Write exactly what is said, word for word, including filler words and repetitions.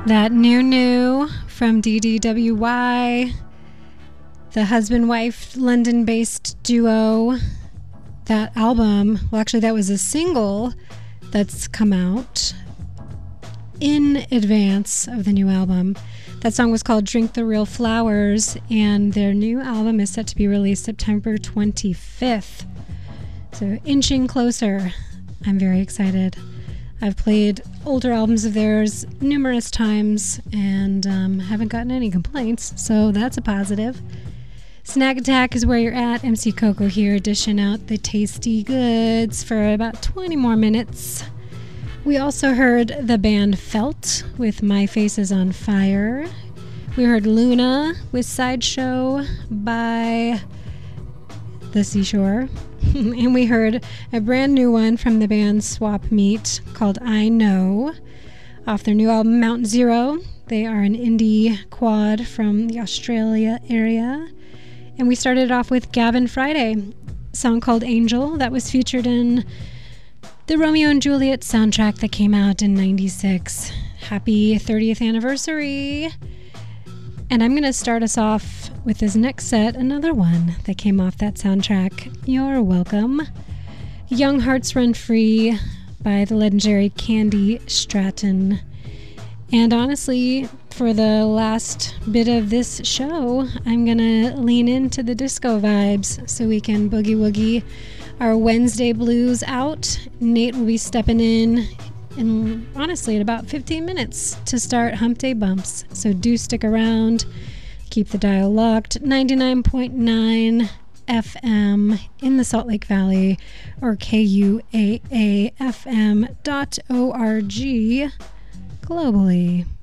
That new new from D D W Y, the husband-wife London-based duo. That album, well actually that was a single that's come out in advance of the new album. That song was called Drink the Real Flowers, and their new album is set to be released September twenty-fifth. So inching closer. I'm very excited. I've played older albums of theirs numerous times and um, haven't gotten any complaints, so that's a positive. Snack Attack is where you're at. M C Coco here, dishing out the tasty goods for about twenty more minutes. We also heard the band Felt with My Face is on Fire. We heard Luna with Sideshow by The Seashore. And we heard a brand new one from the band Swap Meat called I Know off their new album Mount Zero. They are an indie quad from the Australia area. And we started off with Gavin Friday, a song called Angel that was featured in the Romeo and Juliet soundtrack that came out in ninety-six. Happy thirtieth anniversary. And I'm going to start us off with this next set, another one that came off that soundtrack. You're welcome. Young Hearts Run Free by the legendary Candy Stratton. And honestly, for the last bit of this show, I'm going to lean into the disco vibes so we can boogie woogie our Wednesday blues out. Nate will be stepping in in honestly in about fifteen minutes to start Hump Day Bumps. So do stick around. Keep the dial locked. ninety-nine point nine F M in the Salt Lake Valley, or K U A A F M dot org globally.